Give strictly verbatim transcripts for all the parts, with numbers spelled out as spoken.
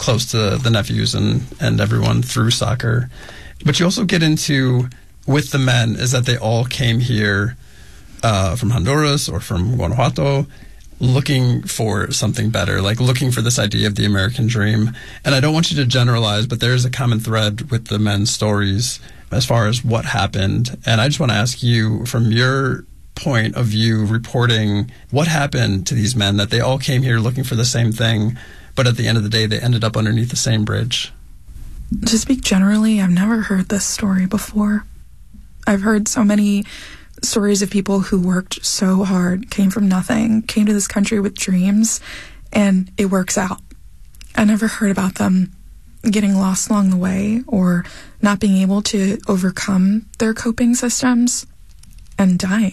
close to the nephews and, and everyone through soccer. But you also get into, with the men, is that they all came here uh, from Honduras or from Guanajuato looking for something better, like looking for this idea of the American dream. And I don't want you to generalize, but there is a common thread with the men's stories as far as what happened. And I just want to ask you, from your point of view, reporting what happened to these men, that they all came here looking for the same thing, but at the end of the day, they ended up underneath the same bridge. To speak generally, I've never heard this story before. I've heard so many stories of people who worked so hard, came from nothing, came to this country with dreams, and it works out. I never heard about them getting lost along the way or not being able to overcome their coping systems and dying.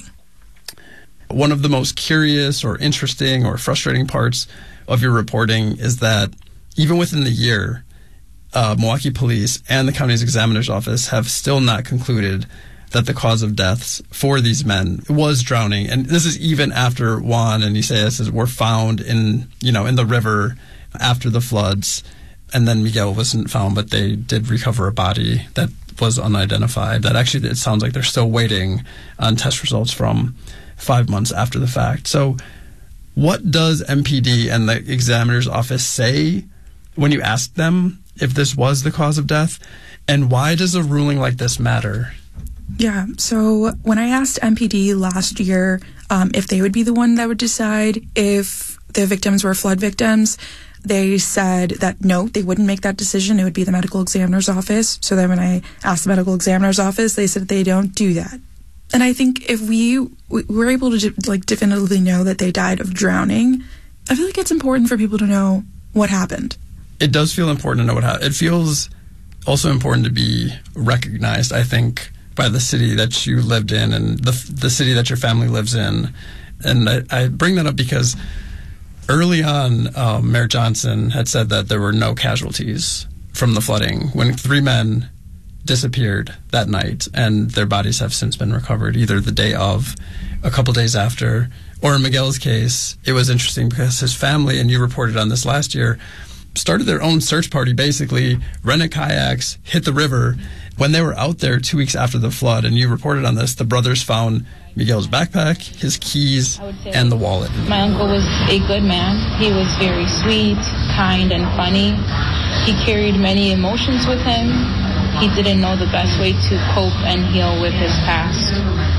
One of the most curious or interesting or frustrating parts of your reporting is that even within the year, Uh, Milwaukee Police and the county's examiner's office have still not concluded that the cause of deaths for these men was drowning. And this is even after Juan and Isaias were found in, you know, in the river after the floods. And then Miguel wasn't found, but they did recover a body that was unidentified. That actually, it sounds like they're still waiting on test results from five months after the fact. So what does M P D and the examiner's office say when you ask them if this was the cause of death, and why does a ruling like this matter? Yeah, so when I asked M P D last year um, if they would be the one that would decide if the victims were flood victims, they said that no, they wouldn't make that decision. It would be the medical examiner's office. So then when I asked the medical examiner's office, they said they don't do that. And I think if we, we were able to like definitively know that they died of drowning, I feel like it's important for people to know what happened. It does feel important to know what happened. It feels also important to be recognized, I think, by the city that you lived in and the the city that your family lives in. And I, I bring that up because early on, um, Mayor Johnson had said that there were no casualties from the flooding when three men disappeared that night, and their bodies have since been recovered either the day of, a couple days after, or in Miguel's case, it was interesting because his family, and you reported on this last year, started their own search party, basically, rented kayaks, hit the river. When they were out there two weeks after the flood, and you reported on this, the brothers found Miguel's backpack, his keys, and the wallet. My uncle was a good man. He was very sweet, kind, and funny. He carried many emotions with him. He didn't know the best way to cope and heal with his past.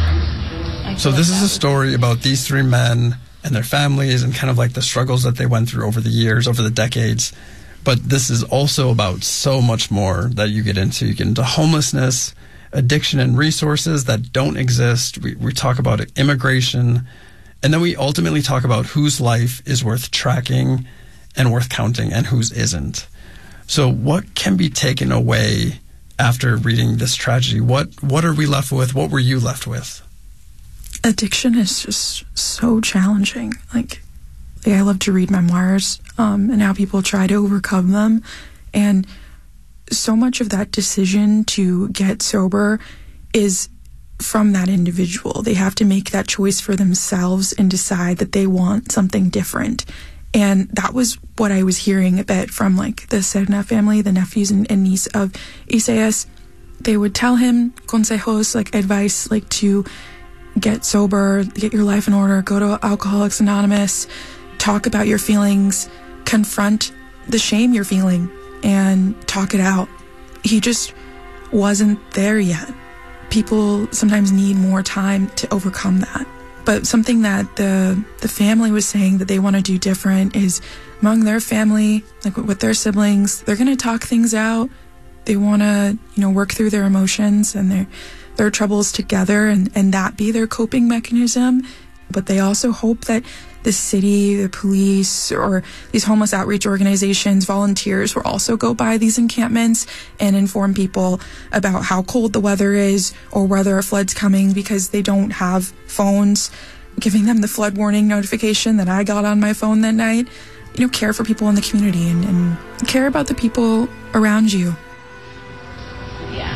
So this is a story about these three men and their families and kind of like the struggles that they went through over the years, over the decades. But this is also about so much more that you get into. You get into homelessness, addiction, and resources that don't exist. We, we talk about immigration. And then we ultimately talk about whose life is worth tracking and worth counting and whose isn't. So what can be taken away after reading this tragedy? What, what are we left with? What were you left with? Addiction is just so challenging. Like, like I love to read memoirs um, and how people try to overcome them. And so much of that decision to get sober is from that individual. They have to make that choice for themselves and decide that they want something different. And that was what I was hearing a bit from like the Serna family, the nephews and, and niece of Isaias. They would tell him consejos, like advice, like to get sober, get your life in order, go to Alcoholics Anonymous, talk about your feelings, confront the shame you're feeling, and talk it out. He just wasn't there yet. People sometimes need more time to overcome that. But something that the the family was saying that they want to do different is among their family, like with their siblings, they're going to talk things out. They want to, you know, work through their emotions and their their troubles together and, and that be their coping mechanism. But they also hope that the city, the police, or these homeless outreach organizations, volunteers will also go by these encampments and inform people about how cold the weather is or whether a flood's coming because they don't have phones, giving them the flood warning notification that I got on my phone that night. You know, care for people in the community and, and care about the people around you. Yeah.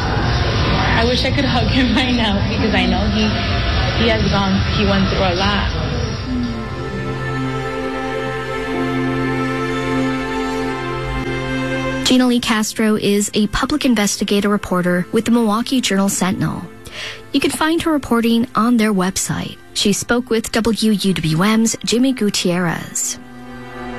I wish I could hug him right now because I know he he has gone, he went through a lot. Gina Lee Castro is a public investigator reporter with the Milwaukee Journal-Sentinel. You can find her reporting on their website. She spoke with W U W M's Jimmy Gutierrez.